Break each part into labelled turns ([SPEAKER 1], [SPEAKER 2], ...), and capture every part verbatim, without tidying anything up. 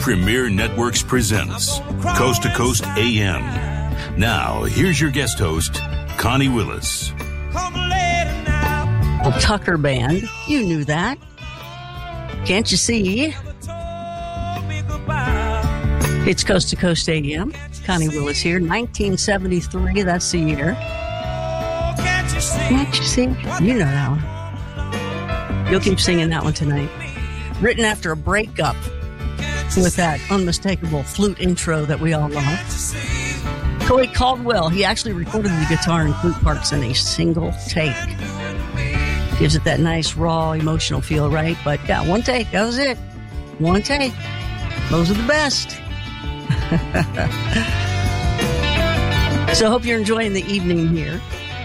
[SPEAKER 1] Premier Networks presents Coast to Coast A M. Now, here's your guest host, Connie Willis.
[SPEAKER 2] Well, Tucker Band, you knew that. Can't you see? It's Coast to Coast A M. Connie Willis here. nineteen seventy-three, that's the year. Can't you see? You know that one. You'll keep singing that one tonight. Written after a breakup with that unmistakable flute intro that we all love. Corey Caldwell, he actually recorded the guitar and flute parts in a single take. Gives it that nice, raw, emotional feel, right? But yeah, one take, that was it. One take. Those are the best. So I hope you're enjoying the evening here.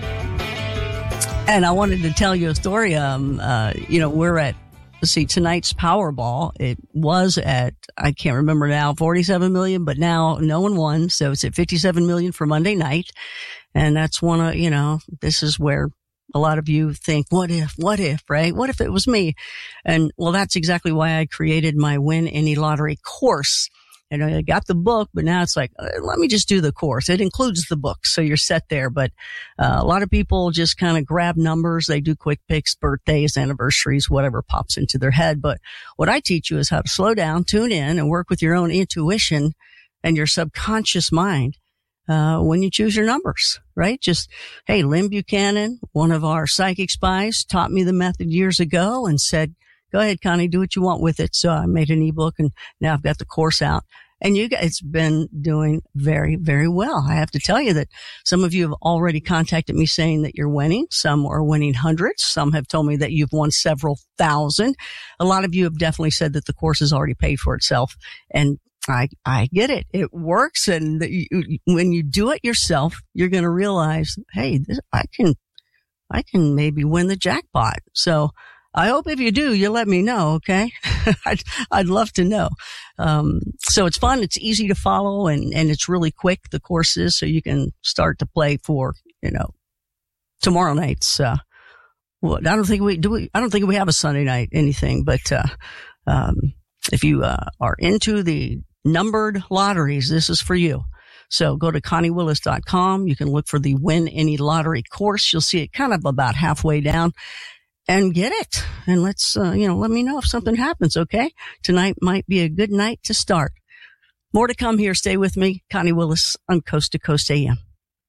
[SPEAKER 2] And I wanted to tell you a story. Um, uh, you know, we're at, let's see, tonight's Powerball. It was at, I can't remember now, forty-seven million, but now no one won. So it's at fifty-seven million for Monday night. And that's one of, you know, this is where a lot of you think, what if, what if, right? What if it was me? And well, that's exactly why I created my Win Any Lottery course. And I got the book, but now it's like, uh, let me just do the course. It includes the book, so you're set there. But uh, a lot of people just kind of grab numbers. They do quick picks, birthdays, anniversaries, whatever pops into their head. But what I teach you is how to slow down, tune in, and work with your own intuition and your subconscious mind uh when you choose your numbers, right? Just, hey, Lynn Buchanan, one of our psychic spies, taught me the method years ago and said, go ahead, Connie, do what you want with it. So I made an ebook, and now I've got the course out. And you guys, it's been doing very, very well. I have to tell you that some of you have already contacted me saying that you're winning. Some are winning hundreds. Some have told me that you've won several thousand. A lot of you have definitely said that the course has already paid for itself. And I, I get it. It works. And the, you, when you do it yourself, you're going to realize, hey, this, I can, I can maybe win the jackpot. So I hope if you do, you let me know, okay? I'd, I'd love to know. Um, so it's fun. It's easy to follow, and, and it's really quick, the course is, so you can start to play for, you know, tomorrow night's, uh, well, I don't think we do. We, I don't think we have a Sunday night anything, but, uh, um, if you, uh, are into the numbered lotteries, this is for you. So go to connie willis dot com. You can look for the Win Any Lottery course. You'll see it kind of about halfway down. And get it. And let's, uh, you know, let me know if something happens, okay? Tonight might be a good night to start. More to come here. Stay with me. Connie Willis on Coast to Coast A M.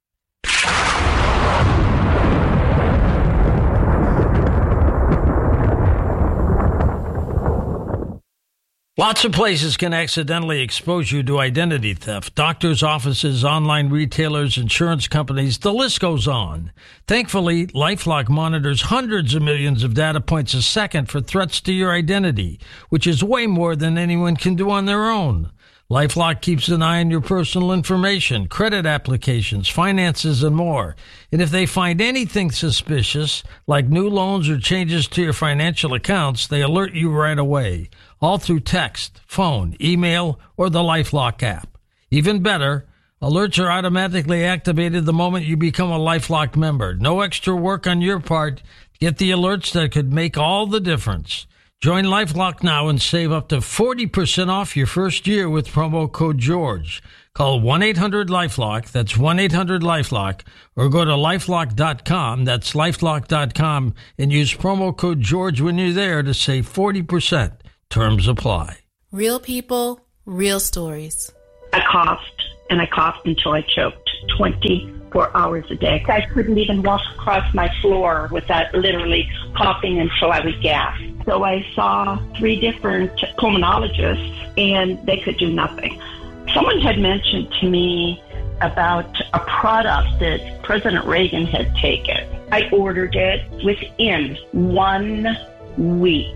[SPEAKER 3] Lots of places can accidentally expose you to identity theft. Doctors' offices, online retailers, insurance companies, the list goes on. Thankfully, LifeLock monitors hundreds of millions of data points a second for threats to your identity, which is way more than anyone can do on their own. LifeLock keeps an eye on your personal information, credit applications, finances, and more. And if they find anything suspicious, like new loans or changes to your financial accounts, they alert you right away, all through text, phone, email, or the LifeLock app. Even better, alerts are automatically activated the moment you become a LifeLock member. No extra work on your part. Get the alerts that could make all the difference. Join LifeLock now and save up to forty percent off your first year with promo code George. Call one eight hundred LifeLock, that's one eight hundred LifeLock, or go to lifelock dot com, that's lifelock dot com, and use promo code George when you're there to save forty percent. Terms apply.
[SPEAKER 4] Real people, real stories.
[SPEAKER 5] I coughed, and I coughed until I choked twenty-four hours a day. I couldn't even walk across my floor without literally coughing until I would gasp. So I saw three different pulmonologists, and they could do nothing. Someone had mentioned to me about a product that President Reagan had taken. I ordered it within one week.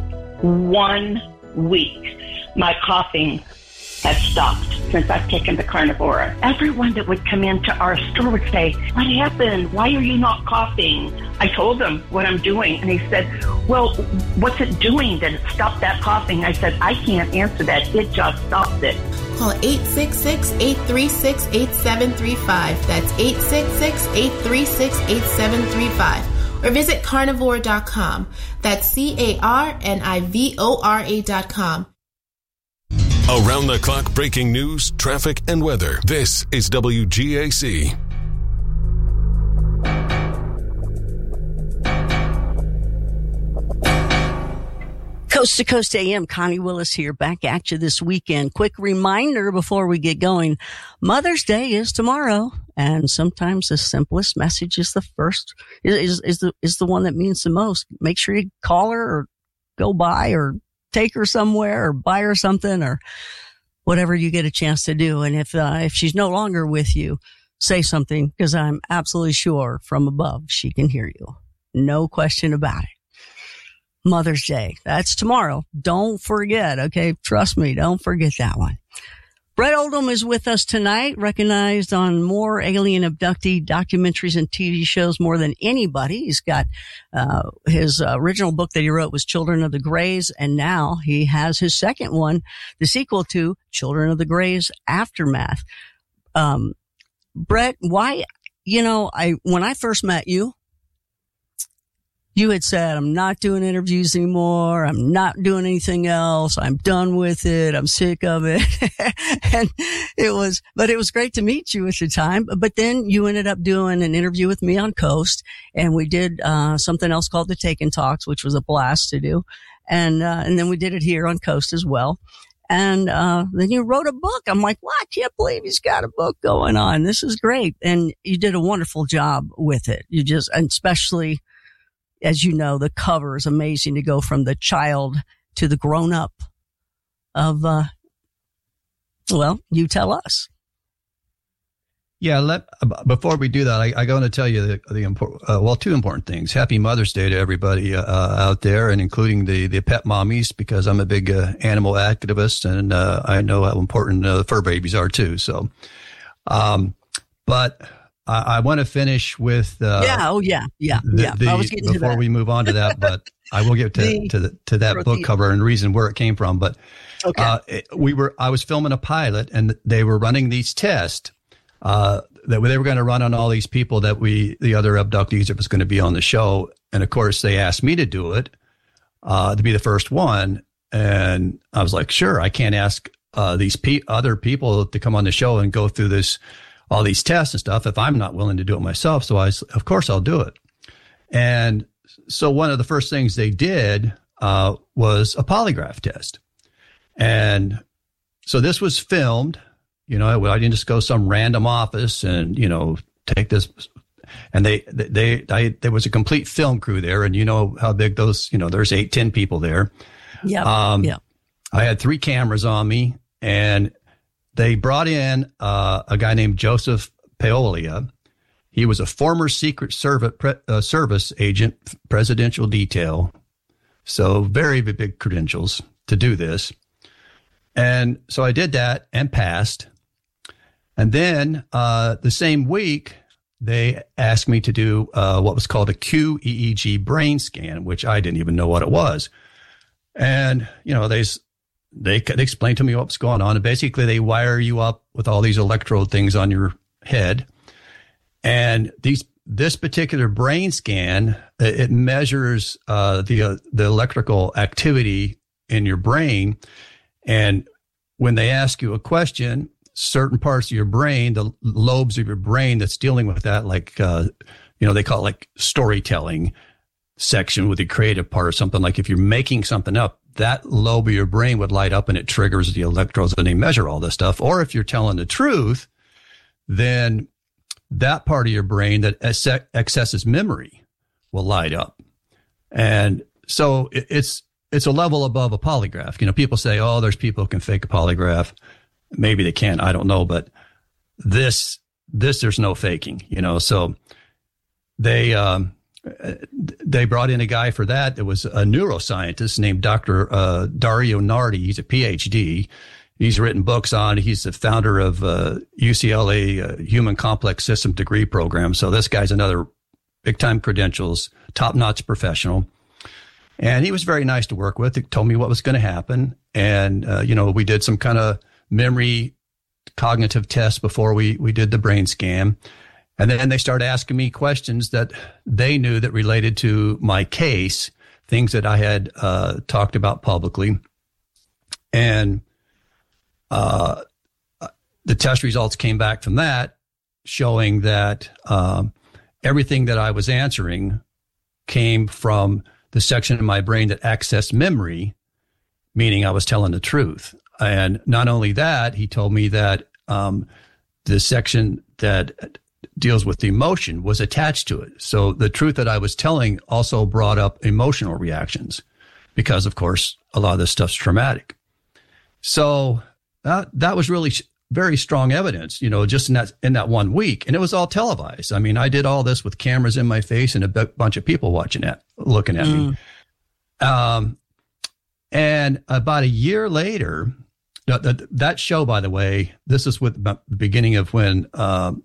[SPEAKER 5] One week. My coughing has stopped since I've taken the Carnivora. Everyone that would come into our store would say, what happened? Why are you not coughing? I told them what I'm doing, and he said, well, what's it doing that it stopped that coughing? I said, I can't answer that. It just stopped it.
[SPEAKER 4] Call eight six six, eight three six, eight seven three five. That's eight six six, eight three six, eight seven three five. Or visit carnivore dot com. That's C A R N I V O R A dot com.
[SPEAKER 6] Around the clock breaking news, traffic, and weather. This is W G A C.
[SPEAKER 2] Coast to Coast A M, Connie Willis here, back at you this weekend. Quick reminder before we get going, Mother's Day is tomorrow, and sometimes the simplest message is the first, is, is the, is the one that means the most. Make sure you call her or go by or take her somewhere or buy her something or whatever you get a chance to do. And if, uh, if she's no longer with you, say something, because I'm absolutely sure from above she can hear you. No question about it. Mother's Day. That's tomorrow. Don't forget, okay? Trust me, don't forget that one. Brett Oldham is with us tonight, recognized on more alien abductee documentaries and T V shows more than anybody. He's got uh his uh, original book that he wrote was Children of the Greys, and now he has his second one, the sequel to Children of the Greys Aftermath. Um, Brett, why, you know, I when I first met you, you had said, I'm not doing interviews anymore. I'm not doing anything else. I'm done with it. I'm sick of it. And it was, but it was great to meet you at the time. But then you ended up doing an interview with me on Coast, and we did, uh, something else called the Taken Talks, which was a blast to do. And, uh, and then we did it here on Coast as well. And, uh, then you wrote a book. I'm like, what? I can't believe he's got a book going on. This is great. And you did a wonderful job with it. You just, and especially, as you know, the cover is amazing to go from the child to the grown up of, uh, well, you tell us.
[SPEAKER 7] Yeah. Let, before we do that, I, I going to tell you the, the important, uh, well, two important things. Happy Mother's Day to everybody, uh, out there, and including the, the pet mommies, because I'm a big, uh, animal activist, and, uh, I know how important, uh, fur babies are too. So, um, but, I, I want to finish with, uh,
[SPEAKER 2] yeah. Oh yeah. Yeah.
[SPEAKER 7] The,
[SPEAKER 2] yeah.
[SPEAKER 7] the,
[SPEAKER 2] I was getting to
[SPEAKER 7] before
[SPEAKER 2] that.
[SPEAKER 7] we move on to that, but I will get to,
[SPEAKER 2] the,
[SPEAKER 7] to the, to that book
[SPEAKER 2] the,
[SPEAKER 7] cover and the reason where it came from. But,
[SPEAKER 2] okay.
[SPEAKER 7] uh, it, we were, I was filming a pilot, and they were running these tests, uh, that they were going to run on all these people that we, the other abductees that was going to be on the show. And of course they asked me to do it, uh, to be the first one. And I was like, sure, I can't ask, uh, these pe- other people to come on the show and go through this, all these tests and stuff if I'm not willing to do it myself. So I, of course I'll do it. And so one of the first things they did, uh, was a polygraph test. And so this was filmed, you know, I didn't just go some random office and, you know, take this. And they, they, I, there was a complete film crew there, and you know how big those, you know, there's eight, ten people there.
[SPEAKER 2] Yeah.
[SPEAKER 7] Um,
[SPEAKER 2] yeah.
[SPEAKER 7] I had three cameras on me, and they brought in uh, a guy named Joseph Paolia. He was a former Secret Service, uh, Service agent, presidential detail. So very big credentials to do this. And so I did that and passed. And then uh, the same week, they asked me to do uh, what was called a Q E E G brain scan, which I didn't even know what it was. And, you know, they They, they explained to me what was going on. And basically they wire you up with all these electrode things on your head. And these, this particular brain scan, it measures, uh, the, uh, the electrical activity in your brain. And when they ask you a question, certain parts of your brain, the lobes of your brain that's dealing with that, like, uh, you know, they call it like storytelling section with the creative part or something. Like if you're making something up, that lobe of your brain would light up and it triggers the electrodes and they measure all this stuff. Or if you're telling the truth, then that part of your brain that accesses memory will light up. And so it's, it's a level above a polygraph. You know, people say, oh, there's people who can fake a polygraph. Maybe they can. I don't know. But this, this, there's no faking, you know, so they, um, they brought in a guy for that. It was a neuroscientist named Doctor Uh, Dario Nardi. He's a P H D. He's written books on, he's the founder of uh, U C L A uh, Human Complex System degree program. So this guy's another big time credentials, top notch professional. And he was very nice to work with. He told me what was going to happen. And, uh, you know, we did some kind of memory cognitive tests before we, we did the brain scan. And then they started asking me questions that they knew that related to my case, things that I had uh, talked about publicly. And uh, the test results came back from that showing that um, everything that I was answering came from the section of my brain that accessed memory, meaning I was telling the truth. And not only that, he told me that um, the section that deals with the emotion was attached to it. So the truth that I was telling also brought up emotional reactions because, of course, a lot of this stuff's traumatic. So that that was really very strong evidence, you know, just in that in that one week. And it was all televised. I mean, I did all this with cameras in my face and a b- bunch of people watching it, looking at mm. me. Um, and about a year later, that, that show, by the way, this is with the beginning of when um,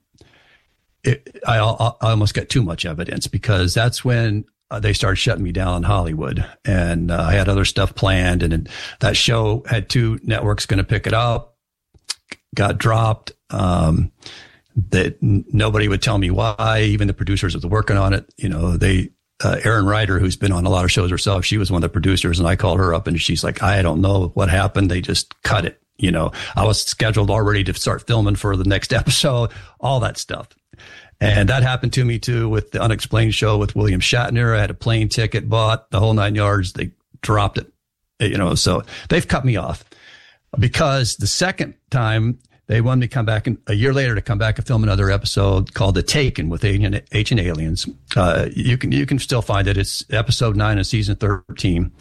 [SPEAKER 7] it, I, I almost got too much evidence because that's when uh, they started shutting me down in Hollywood. And uh, I had other stuff planned. And that show had two networks going to pick it up, got dropped. Um, that n- nobody would tell me why. Even the producers that were working on it, you know, they, uh, Erin Ryder, who's been on a lot of shows herself, she was one of the producers, and I called her up and she's like, I don't know what happened. They just cut it. You know, I was scheduled already to start filming for the next episode, all that stuff. And that happened to me too with the Unexplained show with William Shatner. I had a plane ticket bought, the whole nine yards. They dropped it, you know, so they've cut me off because the second time they wanted me to come back and a year later to come back and film another episode called The Taken with Ancient, Ancient Aliens. Uh, you can, you can still find it. It's episode nine of season thirteen.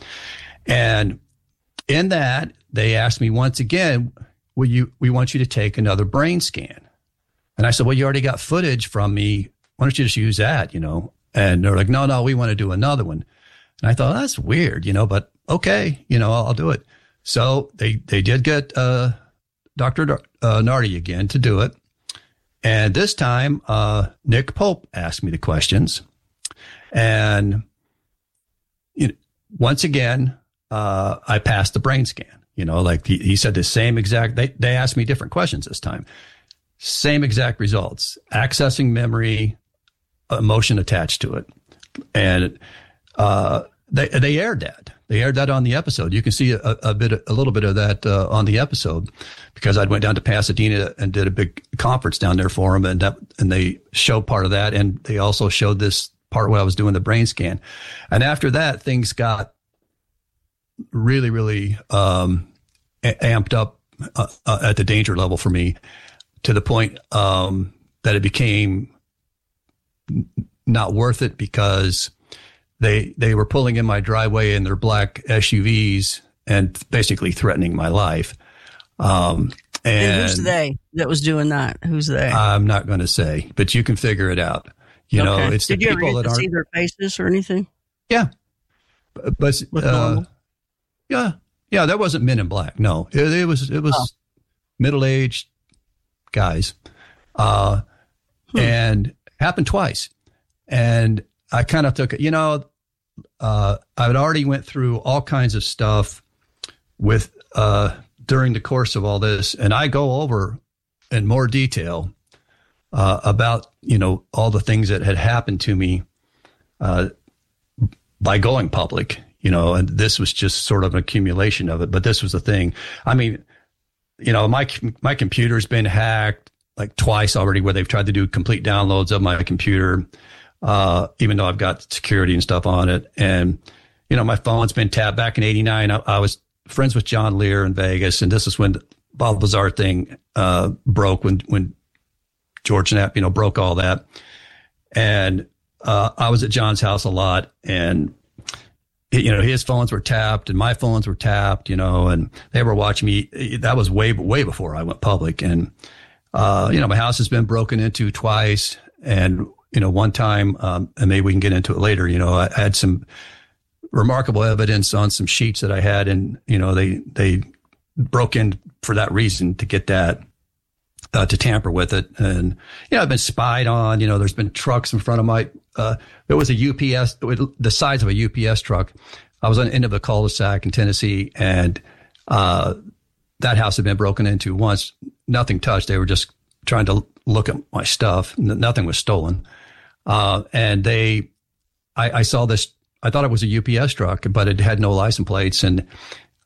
[SPEAKER 7] And in that, they asked me once again, will you, we want you to take another brain scan. And I said, well, you already got footage from me. Why don't you just use that, you know? And they're like, no, no, we want to do another one. And I thought, that's weird, you know, but okay, you know, I'll, I'll do it. So they, they did get, uh, Doctor Uh, Nardi again to do it. And this time, uh, Nick Pope asked me the questions. And you know, once again, uh, I passed the brain scan. You know, like he, he said the same exact, they, they asked me different questions this time. Same exact results, accessing memory, emotion attached to it. And uh, they they aired that. They aired that on the episode. You can see a, a bit, a little bit of that uh, on the episode because I went down to Pasadena and did a big conference down there for them, and that and they showed part of that, and they also showed this part where I was doing the brain scan. And after that, things got really, really um, amped up uh, uh, at the danger level for me, to the point um, that it became not worth it because they they were pulling in my driveway in their black S U Vs and basically threatening my life. Um, and,
[SPEAKER 2] and who's they that was doing that? Who's they?
[SPEAKER 7] I'm not going to say, but you can figure it out. You okay. know, it's
[SPEAKER 2] Did
[SPEAKER 7] the
[SPEAKER 2] you
[SPEAKER 7] people
[SPEAKER 2] ever
[SPEAKER 7] that
[SPEAKER 2] see
[SPEAKER 7] aren't
[SPEAKER 2] their faces or anything?
[SPEAKER 7] Yeah, but, but uh, yeah, yeah, that wasn't Men in Black. No, it, it was it was oh. middle aged guys, uh, hmm. and happened twice. And I kind of took it, you know, uh, I had already went through all kinds of stuff with, uh, during the course of all this. And I go over in more detail, uh, about, you know, all the things that had happened to me, uh, by going public, you know, and this was just sort of an accumulation of it, but this was the thing. I mean, you know, my, my computer's been hacked like twice already where they've tried to do complete downloads of my computer. Uh, even though I've got security and stuff on it. And, you know, my phone's been tapped. Back in eighty-nine, I, I was friends with John Lear in Vegas. And this is when the Bob Lazar thing, uh, broke, when, when George Knapp, you know, broke all that. And, uh, I was at John's house a lot, and, you know, his phones were tapped and my phones were tapped, you know, and they were watching me. That was way, way before I went public. And, uh, you know, my house has been broken into twice. And, you know, one time, um, and maybe we can get into it later, you know, I had some remarkable evidence on some sheets that I had, and, you know, they, they broke in for that reason, to get that, uh, to tamper with it. And, you know, I've been spied on, you know, there's been trucks in front of my, uh, there was a U P S, the size of a U P S truck. I was on the end of a cul-de-sac in Tennessee, and, uh, that house had been broken into once, nothing touched. They were just trying to look at my stuff. Nothing was stolen. Uh, and they, I, I saw this, I thought it was a U P S truck, but it had no license plates. And,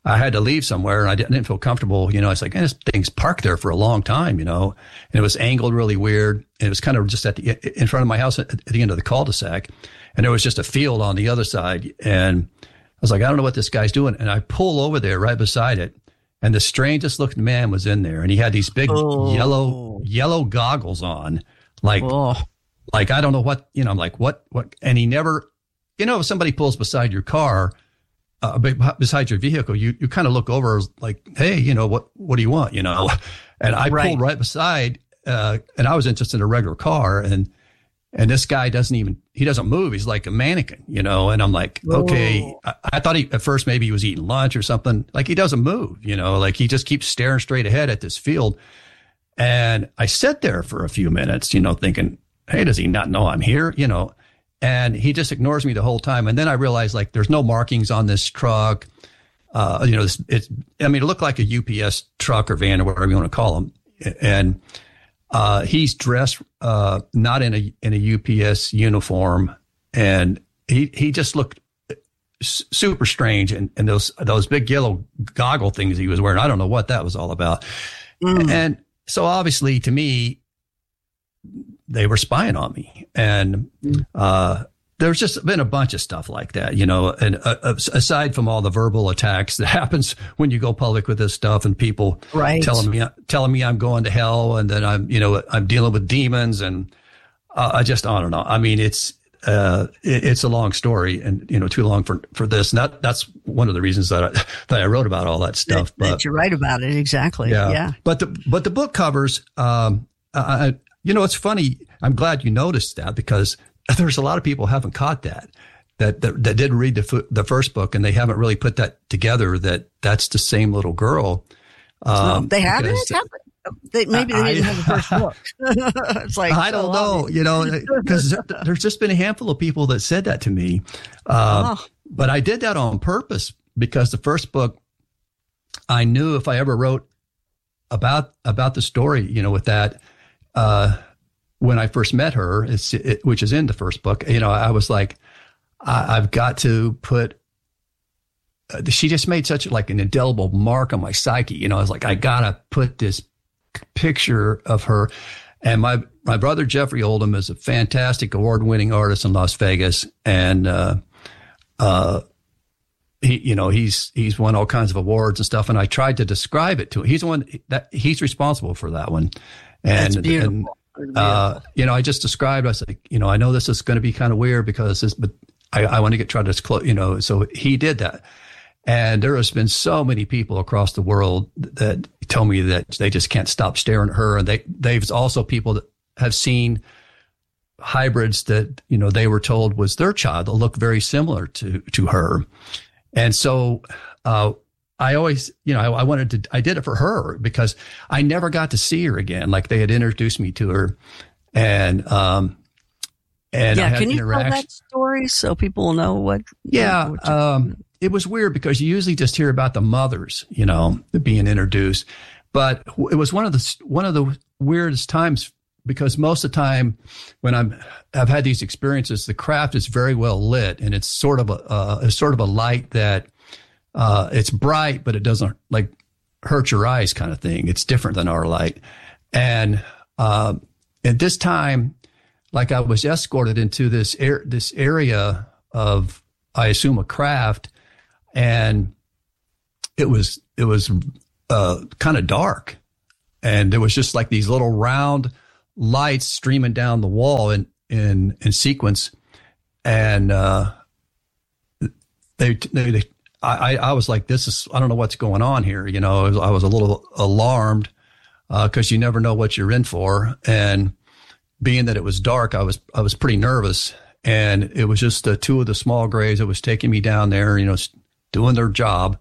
[SPEAKER 7] I had to leave somewhere and I didn't, didn't feel comfortable. You know, it's like, this thing's parked there for a long time, you know, and it was angled really weird. And it was kind of just at the, in front of my house at, at the end of the cul-de-sac. And there was just a field on the other side. And I was like, I don't know what this guy's doing. And I pull over there right beside it. And the strangest looking man was in there. And he had these big oh. yellow, yellow goggles on. Like, oh. like, I don't know what, you know, I'm like, what, what? And he never, you know, if somebody pulls beside your car, Uh, beside your vehicle, you, you kind of look over like, hey, you know, what, what do you want? You know? And I right. pulled right beside, uh, and I was interested in a regular car, and, and this guy doesn't even, he doesn't move. He's like a mannequin, you know? And I'm like, Whoa. okay, I, I thought he, at first maybe he was eating lunch or something. Like he doesn't move, you know, like he just keeps staring straight ahead at this field. And I sat there for a few minutes, you know, thinking, hey, does he not know I'm here? You know? And he just ignores me the whole time. And then I realized, like, there's no markings on this truck. Uh, you know, it's, it's, I mean, it looked like a U P S truck or van or whatever you want to call them. And, uh, he's dressed, uh, not in a, in a U P S uniform. And he, he just looked super strange. And, and those, those big yellow goggle things he was wearing, I don't know what that was all about. Mm. And so obviously to me, they were spying on me. And, uh, there's just been a bunch of stuff like that, you know, and uh, aside from all the verbal attacks that happens when you go public with this stuff and people right. telling me, telling me I'm going to hell and that I'm, you know, I'm dealing with demons and, uh, I just, I don't know. I mean, it's, uh, it, it's a long story and, you know, too long for, for this. And that, that's one of the reasons that I, that I wrote about all that stuff.
[SPEAKER 2] That,
[SPEAKER 7] but
[SPEAKER 2] that you're right about it. Exactly.
[SPEAKER 7] Yeah.
[SPEAKER 2] yeah.
[SPEAKER 7] But the, but the book covers, um, I, you know, it's funny. I'm glad you noticed that because there's a lot of people who haven't caught that, that, that, that did read the, the first book and they haven't really put that together that that's the same little girl.
[SPEAKER 2] Um, no, they haven't? They, maybe they didn't I, have the first book. It's like,
[SPEAKER 7] I don't so know, obvious. You know, because there's just been a handful of people that said that to me. Uh, oh. But I did that on purpose because the first book, I knew if I ever wrote about, about the story, you know, with that, uh, when I first met her, it's, it, which is in the first book, you know, I was like, I, I've got to put, uh, she just made such like an indelible mark on my psyche. You know, I was like, I gotta put this picture of her. And my, my brother, Jeffrey Oldham, is a fantastic award winning artist in Las Vegas. And, uh, uh, he, you know, he's, he's won all kinds of awards and stuff. And I tried to describe it to him. He's the one that he's responsible for that one. And,
[SPEAKER 2] That's beautiful.
[SPEAKER 7] and, Uh, you know, I just described, I was like, you know, I know this is going to be kind of weird because this, but I, I want to get, try to close, you know, so he did that. And there has been so many people across the world that tell me that they just can't stop staring at her. And they, they've also people that have seen hybrids that, you know, they were told was their child that look very similar to, to her. And so, uh, I always, you know, I, I wanted to, I did it for her because I never got to see her again. Like they had introduced me to her and, um, and
[SPEAKER 2] yeah,
[SPEAKER 7] I had
[SPEAKER 2] can you tell that story so people will know what?
[SPEAKER 7] Yeah.
[SPEAKER 2] What
[SPEAKER 7] um, it was weird because you usually just hear about the mothers, you know, being introduced, but it was one of the, one of the weirdest times because most of the time when I'm, I've had these experiences, the craft is very well lit and it's sort of a, uh, it's sort of a light that, Uh, it's bright, but it doesn't like hurt your eyes kind of thing. It's different than our light. And, uh, at this time, like I was escorted into this air, this area of, I assume a craft and it was, it was, uh, kind of dark and there was just like these little round lights streaming down the wall in, in, in sequence. And, uh, they, they, they I, I was like, this is, I don't know what's going on here. You know, I was, I was a little alarmed, uh, cause you never know what you're in for. And being that it was dark, I was, I was pretty nervous and it was just the two of the small grays that was taking me down there, you know, doing their job.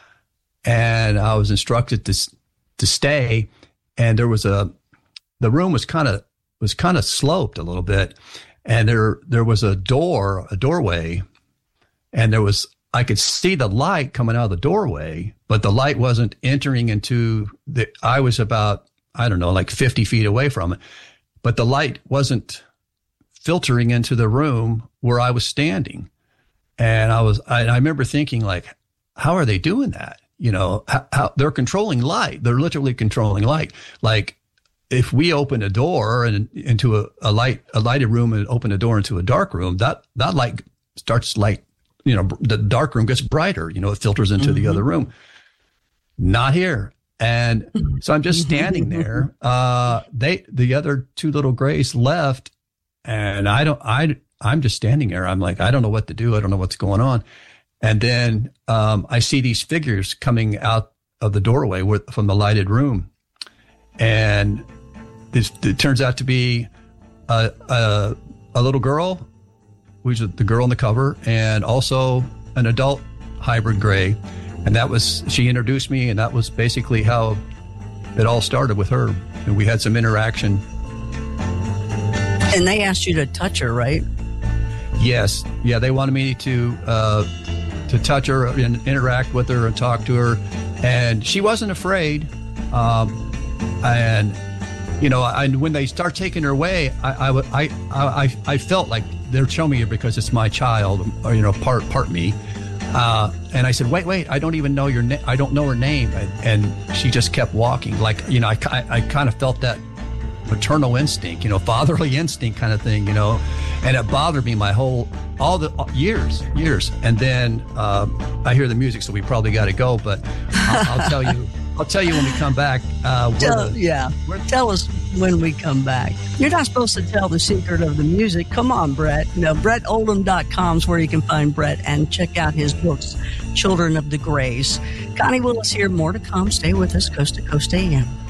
[SPEAKER 7] And I was instructed to, to stay. And there was a, the room was kind of, was kind of sloped a little bit. And there, there was a door, a doorway, and there was, I could see the light coming out of the doorway, but the light wasn't entering into the, I was about, I don't know, like fifty feet away from it, but the light wasn't filtering into the room where I was standing. And I was, I, I remember thinking like, how are they doing that? you know, how, how they're controlling light. They're literally controlling light. Like if we open a door and into a, a light, a lighted room and open a door into a dark room, that, that light starts like, you know, the dark room gets brighter, you know, it filters into mm-hmm. the other room. Not here. And so I'm just standing there. Uh, they, the other two little grays left, and I don't, I, I'm just standing there. I'm like, I don't know what to do. I don't know what's going on. And then, um, I see these figures coming out of the doorway with, from the lighted room. And this, it turns out to be a, a, a little girl, which is the girl on the cover, and also an adult hybrid gray. And that was, she introduced me, and that was basically how it all started with her. And we had some interaction.
[SPEAKER 2] And they asked you to touch her, right?
[SPEAKER 7] Yes. Yeah, they wanted me to uh, to touch her and interact with her and talk to her. And she wasn't afraid. Um, and, you know, I, when they start taking her away, I, I, I, I, I felt like they're showing me her because it's my child, or, you know, part part me. Uh, and I said, wait, wait, I don't even know your name. I don't know her name. And she just kept walking. Like, you know, I, I, I kind of felt that maternal instinct, you know, fatherly instinct kind of thing, you know, and it bothered me my whole, all the years, years. And then uh, I hear the music, so we probably got to go, but I'll, I'll tell you, I'll tell you when we come back. Uh,
[SPEAKER 2] tell,
[SPEAKER 7] the,
[SPEAKER 2] yeah, tell us when we come back. You're not supposed to tell the secret of the music. Come on, Brett. No, Brett Oldham dot com is where you can find Brett and check out his books, Children of the Greys. Connie Willis here. More to come. Stay with us. Coast to Coast A M.